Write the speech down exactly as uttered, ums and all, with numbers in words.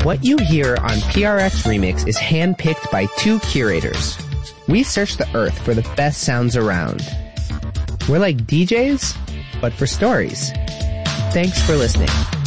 What you hear on P R X Remix is handpicked by two curators. We search the earth for the best sounds around. We're like D Js, but for stories. Thanks for listening.